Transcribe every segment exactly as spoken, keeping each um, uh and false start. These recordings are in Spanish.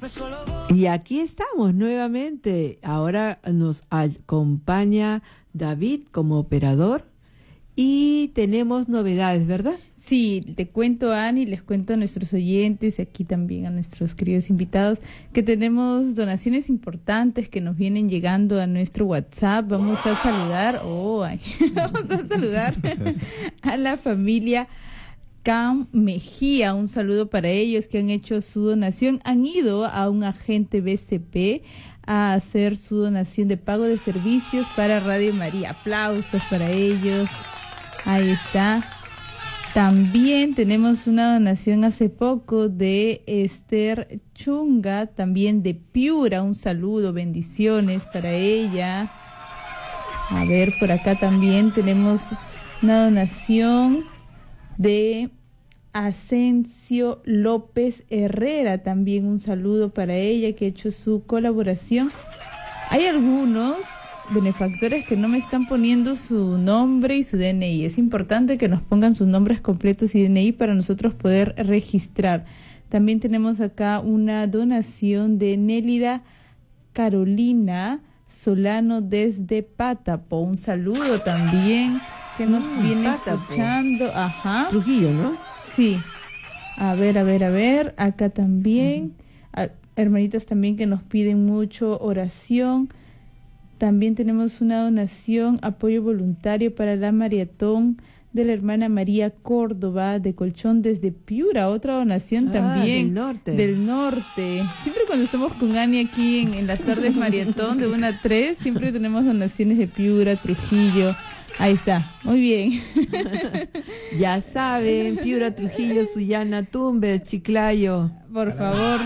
Y aquí estamos nuevamente. Ahora nos acompaña David como operador y tenemos novedades, ¿verdad? Sí, te cuento, Ani, les cuento a nuestros oyentes y aquí también a nuestros queridos invitados que tenemos donaciones importantes que nos vienen llegando a nuestro WhatsApp. Vamos a saludar, oh, ay, vamos a saludar a la familia Cam Mejía. Un saludo para ellos que han hecho su donación. Han ido a un agente B C P a hacer su donación de pago de servicios para Radio María. Aplausos para ellos. Ahí está. También tenemos una donación hace poco de Esther Chunga, también de Piura. Un saludo, bendiciones para ella. A ver, por acá también tenemos una donación de Asensio López Herrera. También un saludo para ella que ha hecho su colaboración. Hay algunos benefactores que no me están poniendo su nombre y su D N I. Es importante que nos pongan sus nombres completos y D N I para nosotros poder registrar. También tenemos acá una donación de Nélida Carolina Solano desde Pátapo. Un saludo también que nos mm, viene Pátapo. escuchando. Ajá. Trujillo, ¿no? Sí. A ver, a ver, a ver. Acá también. Uh-huh. A, hermanitas también que nos piden mucho oración. También tenemos una donación, apoyo voluntario para la maratón de la hermana María Córdoba de Colchón desde Piura. Otra donación ah, también del norte. del norte. Siempre cuando estamos con Ani aquí en, en las tardes maratón de una a tres, siempre tenemos donaciones de Piura, Trujillo. Ahí está, muy bien. Ya saben, Piura, Trujillo, Sullana, Tumbes, Chiclayo. Por favor.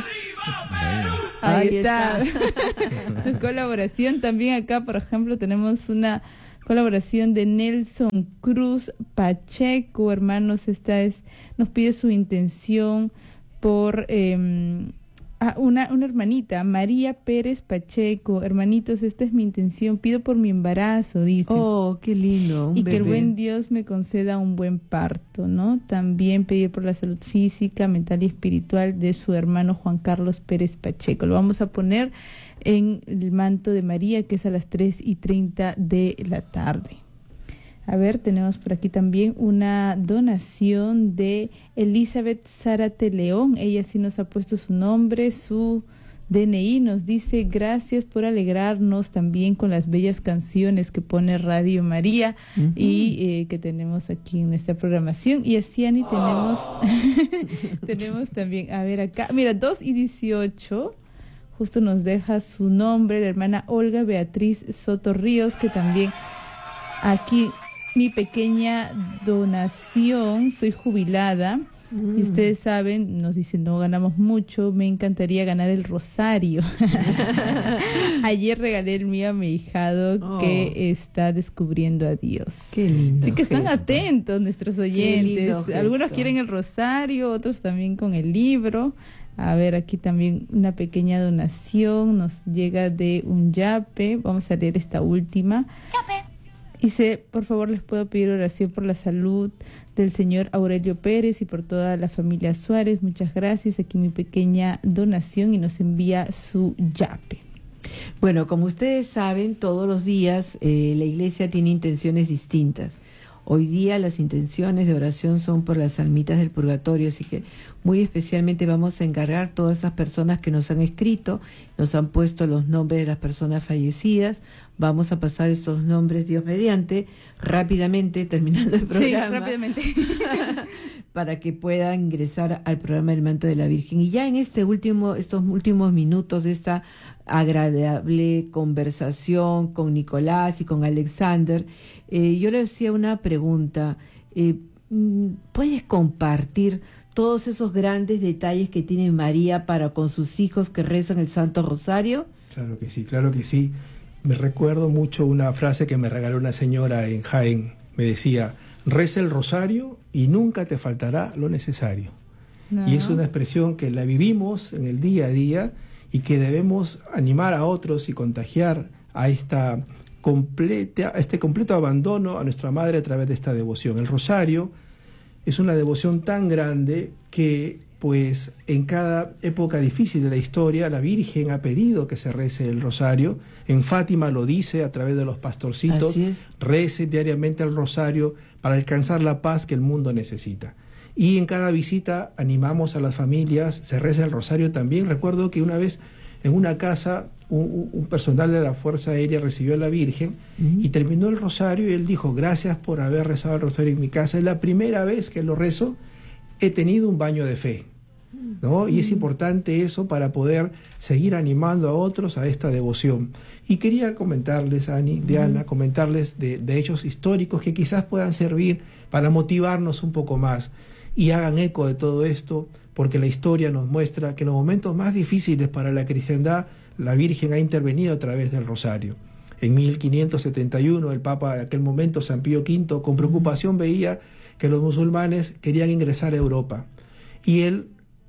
Ahí, Ahí está. está. Su colaboración también acá, por ejemplo, tenemos una colaboración de Nelson Cruz Pacheco, hermanos. Esta es, nos pide su intención por eh, ah, una, una hermanita, María Pérez Pacheco. Hermanitos, esta es mi intención, pido por mi embarazo, dice. Oh, qué lindo. Un y bebé. Que el buen Dios me conceda un buen parto, ¿no? También pedir por la salud física, mental y espiritual de su hermano Juan Carlos Pérez Pacheco. Lo vamos a poner en el manto de María, que es a las tres y treinta de la tarde. A ver, tenemos por aquí también una donación de Elizabeth Zárate León. Ella sí nos ha puesto su nombre, su D N I. Nos dice, gracias por alegrarnos también con las bellas canciones que pone Radio María uh-huh. y eh, que tenemos aquí en nuestra programación. Y así, Ani, tenemos, oh. tenemos también, a ver acá, mira, dos y dieciocho. Justo nos deja su nombre, la hermana Olga Beatriz Soto Ríos, que también aquí mi pequeña donación, soy jubilada, mm. y ustedes saben, nos dicen, no ganamos mucho, me encantaría ganar el rosario. Ayer regalé el mío a mi hijado oh. que está descubriendo a Dios. Qué lindo. Así que están gesto. atentos nuestros oyentes. Algunos quieren el rosario, otros también con el libro. A ver, aquí también una pequeña donación nos llega de un yape. Vamos a leer esta última. Yape. Dice, por favor, les puedo pedir oración por la salud del señor Aurelio Pérez y por toda la familia Suárez. Muchas gracias. Aquí mi pequeña donación y nos envía su yape. Bueno, como ustedes saben, todos los días eh, la iglesia tiene intenciones distintas. Hoy día las intenciones de oración son por las almitas del purgatorio, así que muy especialmente vamos a encargar todas esas personas que nos han escrito, nos han puesto los nombres de las personas fallecidas. Vamos a pasar esos nombres, Dios mediante, rápidamente, terminando el programa. Sí, rápidamente. Para que puedan ingresar al programa del Manto de la Virgen. Y ya en este último, estos últimos minutos de esta agradable conversación con Nicolás y con Alexander, eh, yo le hacía una pregunta. Eh, ¿Puedes compartir todos esos grandes detalles que tiene María para con sus hijos que rezan el Santo Rosario? Claro que sí, claro que sí. Me recuerdo mucho una frase que me regaló una señora en Jaén. Me decía, reza el rosario y nunca te faltará lo necesario. No. Y es una expresión que la vivimos en el día a día y que debemos animar a otros y contagiar a esta completa, a este completo abandono a nuestra Madre a través de esta devoción. El rosario es una devoción tan grande que pues en cada época difícil de la historia, la Virgen ha pedido que se rece el rosario. En Fátima lo dice a través de los pastorcitos, Así es. rece diariamente el rosario para alcanzar la paz que el mundo necesita. Y en cada visita animamos a las familias, se reza el rosario también. Recuerdo que una vez en una casa un, un personal de la Fuerza Aérea recibió a la Virgen uh-huh. y terminó el rosario y él dijo: gracias por haber rezado el rosario en mi casa, es la primera vez que lo rezo, he tenido un baño de fe, ¿no? Uh-huh. Y es importante eso para poder seguir animando a otros a esta devoción. Y quería comentarles, Ani, Diana, uh-huh. comentarles de, de hechos históricos que quizás puedan servir para motivarnos un poco más y hagan eco de todo esto, porque la historia nos muestra que en los momentos más difíciles para la cristiandad, la Virgen ha intervenido a través del rosario. En mil quinientos setenta y uno, el Papa de aquel momento, San Pío quinto, con preocupación veía que los musulmanes querían ingresar a Europa. Y él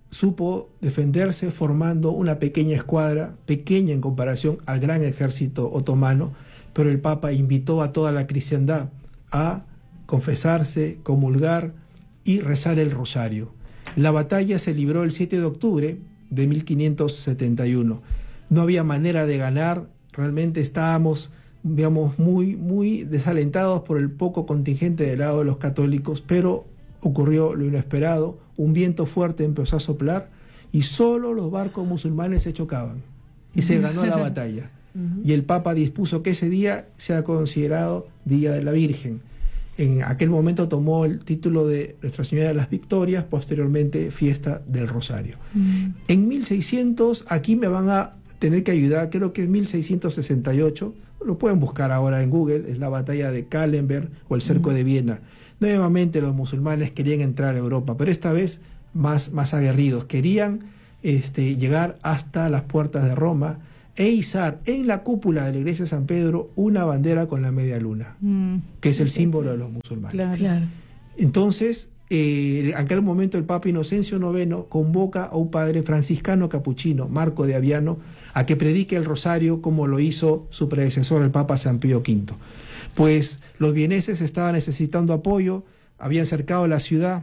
supo defenderse formando una pequeña escuadra, pequeña en comparación al gran ejército otomano, pero el Papa invitó a toda la cristiandad a confesarse, comulgar y rezar el rosario. La batalla se libró el siete de octubre de mil quinientos setenta y uno. No había manera de ganar, realmente estábamos, digamos, muy, muy desalentados por el poco contingente del lado de los católicos, pero ocurrió lo inesperado, un viento fuerte empezó a soplar y solo los barcos musulmanes se chocaban y se ganó la batalla. Uh-huh. Y el Papa dispuso que ese día sea considerado Día de la Virgen. En aquel momento tomó el título de Nuestra Señora de las Victorias, posteriormente Fiesta del Rosario. Uh-huh. En mil seiscientos, aquí me van a tener que ayudar, creo que es mil seiscientos sesenta y ocho, lo pueden buscar ahora en Google, es la batalla de Kahlenberg o el cerco uh-huh. de Viena. Nuevamente los musulmanes querían entrar a Europa, pero esta vez más, más aguerridos. Querían este, llegar hasta las puertas de Roma e izar en la cúpula de la iglesia de San Pedro una bandera con la media luna, mm, que es el símbolo de los musulmanes. Claro, claro. Entonces, eh, en aquel momento el Papa Inocencio noveno convoca a un padre franciscano capuchino, Marco de Aviano, a que predique el rosario como lo hizo su predecesor, el Papa San Pío quinto. Pues los vieneses estaban necesitando apoyo, habían cercado la ciudad,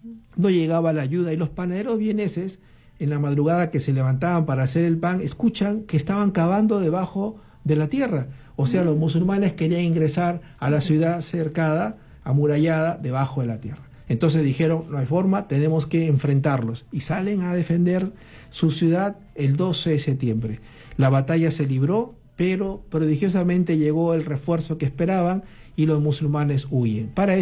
no llegaba la ayuda, y los panaderos vieneses, en la madrugada que se levantaban para hacer el pan, escuchan que estaban cavando debajo de la tierra. O sea, los musulmanes querían ingresar a la ciudad cercada, amurallada, debajo de la tierra. Entonces dijeron: no hay forma, tenemos que enfrentarlos. Y salen a defender su ciudad el doce de septiembre. La batalla se libró, pero prodigiosamente llegó el refuerzo que esperaban y los musulmanes huyen. Para